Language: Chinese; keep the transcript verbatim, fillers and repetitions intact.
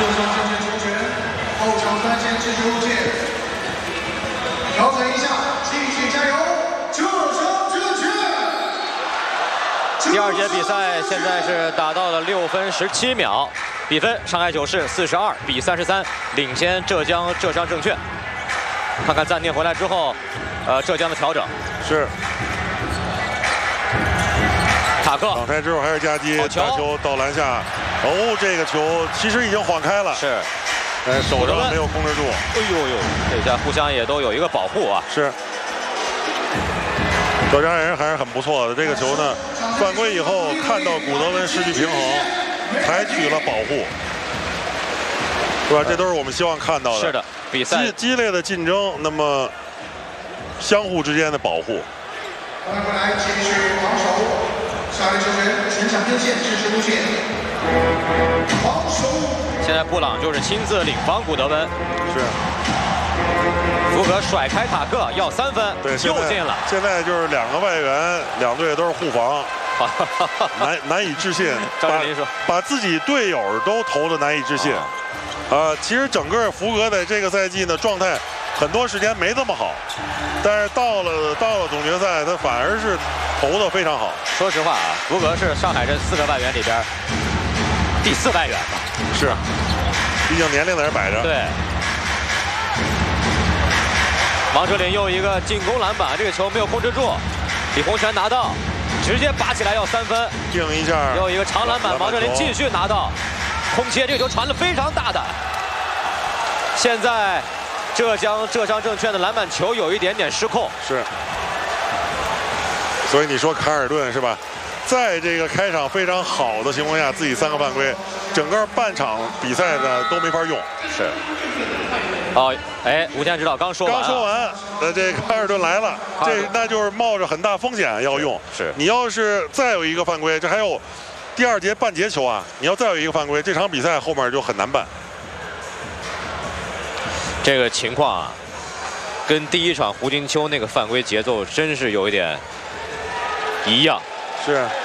右手正面球权，后场三线支持路线，调整一下，继续加油，这场正确。 第二节比赛现在是打到了六分十七秒，比分上海九市四十二比三十三，领先浙江浙商证券。看看暂停回来之后，呃，浙江的调整是。 塔克挡拆之后还是夹击， 好球打球到篮下，哦，这个球其实已经晃开了， 是， 呃，手上没有控制住。 哎呦呦，这下互相也都有一个保护啊。 是，浙江人还是很不错的。这个球呢，犯规以后看到古德文失去平衡，采取了保护，是吧？这都是我们希望看到的。 是的，比赛激激烈的竞争，那么相互之间的保护。 翻回来继续防守。 下一个球员全场边线支持路线，防守。 现在布朗就是亲自领防古德温， 是。 福格甩开塔克要三分， 对， 又进了。 现在就是两个外援，两队都是护防，难难以置信。 张镇麟说， 把自己队友都投的难以置信。啊、呃，其实整个福格在这个赛季呢状态很多时间没这么好，但是到了到了总决赛，他反而是投的非常好。 说实话啊，福格是上海这四个外援里边第四外援吧？ 是，毕竟年龄在这摆着。 对。王哲林又一个进攻篮板，这个球没有控制住，李洪权拿到，直接拔起来要三分， 定一下。 又一个长篮板，王哲林继续拿到，空切，这个球传得非常大胆。现在浙江浙商证券的篮板球有一点点失控。 是。 所以你说卡尔顿是吧？在这个开场非常好的情况下，自己三个犯规，整个半场比赛呢都没法用。 是。哦，哎，吴健指导刚说完、啊， 刚说完，呃，这卡尔顿来了，这那就是冒着很大风险要用。 是。 你要是再有一个犯规，这还有第二节半节球啊，你要再有一个犯规，这场比赛后面就很难办。 这个情况啊，跟第一场胡金秋那个犯规节奏真是有一点。 一样， 是